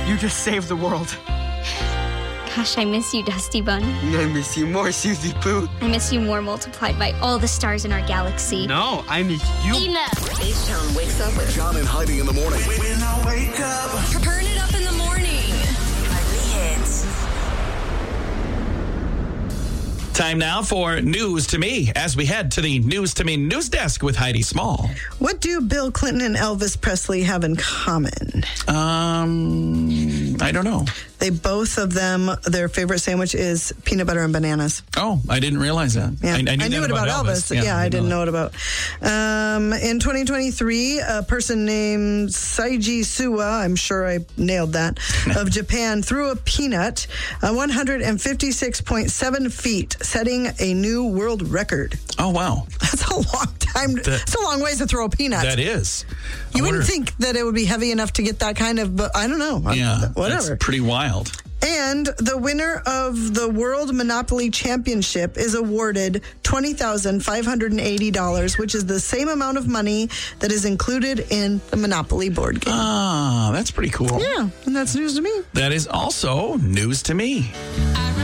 You just saved the world. Gosh, I miss you, Dusty Bun. I miss you more, Susie Pooh. I miss you more multiplied by all the stars in our galaxy. No, I miss you. Enough. H-Town wakes up with John and Heidi in the morning. When I wake up. Turn it up in the morning. Heidi Hits. Time now for News to Me as we head to the News to Me news desk with Heidi Small. What do Bill Clinton and Elvis Presley have in common? I don't know. They both of them, their favorite sandwich is peanut butter and bananas. Oh, I didn't realize that. Yeah. I knew it about Elvis. Yeah, I didn't know it about. In 2023, a person named Saiji Suwa, I'm sure I nailed that, of Japan, threw a peanut 156.7 feet, setting a new world record. Oh, wow. That's a long time. It's a long ways to throw a peanut. That is. You wouldn't think that it would be heavy enough to get that kind of, but I don't know. Yeah, whatever. That's pretty wild. And the winner of the World Monopoly Championship is awarded $20,580, which is the same amount of money that is included in the Monopoly board game. Ah, that's pretty cool. Yeah, and that's news to me. That is also news to me.